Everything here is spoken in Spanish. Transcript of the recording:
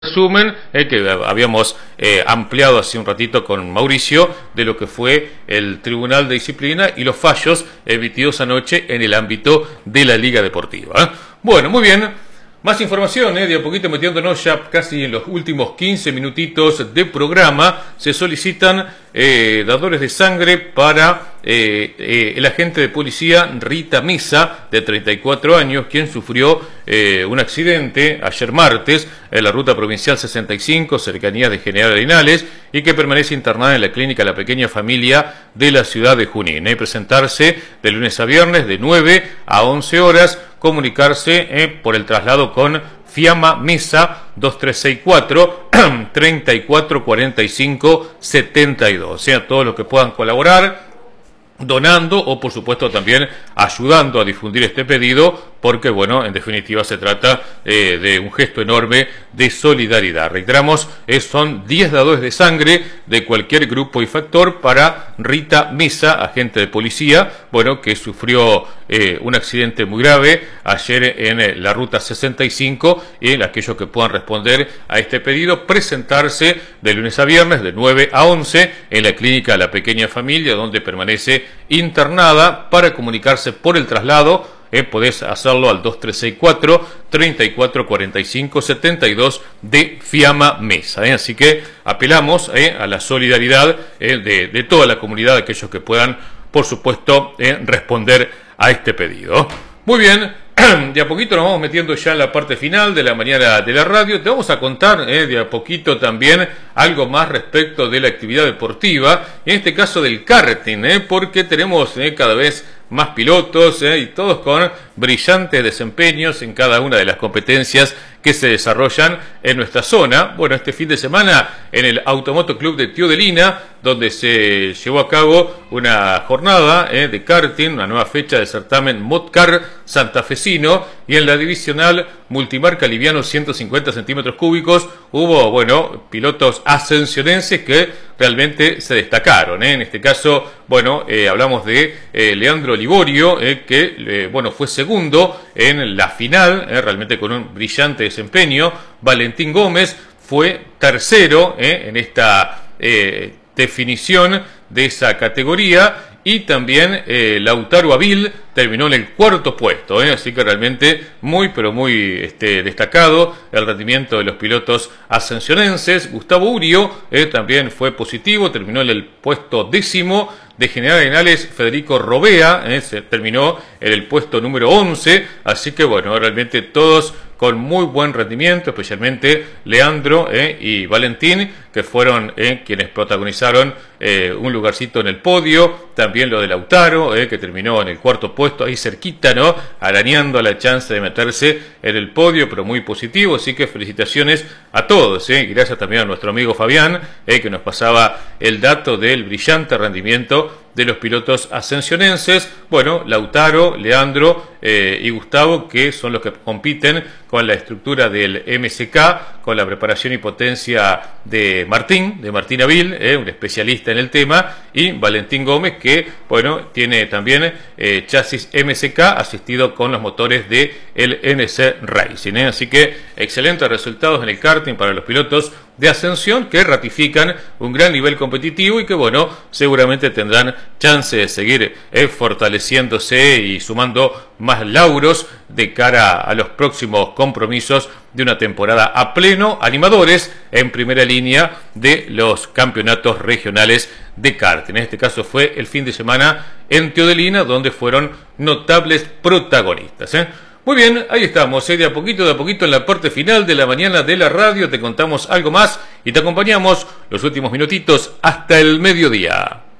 Resumen que habíamos ampliado hace un ratito con Mauricio de lo que fue el Tribunal de Disciplina y los fallos emitidos anoche en el ámbito de la Liga Deportiva. Bueno, muy bien. Más información, de a poquito metiéndonos ya casi en los últimos 15 minutitos de programa. Se solicitan dadores de sangre para el agente de policía Rita Mesa, de 34 años, quien sufrió un accidente ayer martes en la ruta provincial 65, cercanía de General Arenales, y que permanece internada en la clínica La Pequeña Familia de la ciudad de Junín. Presentarse de lunes a viernes de 9 a 11 horas, comunicarse por el traslado con Fiamma Mesa 2364 3445 72. O sea, todos los que puedan colaborar donando o por supuesto también ayudando a difundir este pedido, porque bueno, en definitiva se trata de un gesto enorme de solidaridad. Reiteramos, son 10 dadores de sangre de cualquier grupo y factor para Rita Mesa, agente de policía, bueno, que sufrió un accidente muy grave ayer en la ruta 65, y aquellos que puedan responder a este pedido, presentarse de lunes a viernes de 9 a 11 en la clínica La Pequeña Familia, donde permanece internada. Para comunicarse por el traslado, podés hacerlo al 2364 3445 72 de Fiamma Mesa. Así que apelamos a la solidaridad de toda la comunidad, aquellos que puedan, por supuesto, responder a este pedido. Muy bien. De a poquito nos vamos metiendo ya en la parte final de la mañana de la radio. Te vamos a contar de a poquito también algo más respecto de la actividad deportiva, en este caso del karting, porque tenemos cada vez más pilotos y todos con brillantes desempeños en cada una de las competencias que se desarrollan en nuestra zona. Bueno, este fin de semana en el Automoto Club de Teodelina, donde se llevó a cabo una jornada de karting, una nueva fecha de certamen Modcar santafesino, y en la divisional multimarca liviano 150 centímetros cúbicos hubo, bueno, pilotos ascensionenses que realmente se destacaron. En este caso, bueno, hablamos de Leandro Liborio, que bueno, fue segundo en la final, realmente con un brillante desempeño. Valentín Gómez fue tercero en esta definición de esa categoría, y también Lautaro Avil terminó en el cuarto puesto, así que realmente muy pero muy destacado el rendimiento de los pilotos ascensionenses. Gustavo Urio también fue positivo, terminó en el puesto 10º. De General Arenales, Federico Robea terminó en el puesto número 11, así que bueno, realmente todos con muy buen rendimiento, especialmente Leandro y Valentín, que fueron quienes protagonizaron un lugarcito en el podio. También lo de Lautaro, que terminó en el cuarto puesto, ahí cerquita, ¿no?, arañando la chance de meterse en el podio, pero muy positivo. Así que felicitaciones a todos, y gracias también a nuestro amigo Fabián, que nos pasaba el dato del brillante rendimiento de los pilotos ascensionenses. Bueno, Lautaro, Leandro y Gustavo, que son los que compiten con la estructura del MSK, con la preparación y potencia de Martín Avil, un especialista en el tema, y Valentín Gómez, que bueno, tiene también chasis MSK asistido con los motores de el NC Racing. Así que excelentes resultados en el karting para los pilotos de ascensión, que ratifican un gran nivel competitivo y que bueno, seguramente tendrán chance de seguir fortaleciéndose y sumando más lauros de cara a los próximos compromisos de una temporada a pleno, animadores en primera línea de los campeonatos regionales de karting. En este caso fue el fin de semana en Teodelina, donde fueron notables protagonistas. Muy bien, ahí estamos, de a poquito en la parte final de la mañana de la radio. Te contamos algo más y te acompañamos los últimos minutitos hasta el mediodía.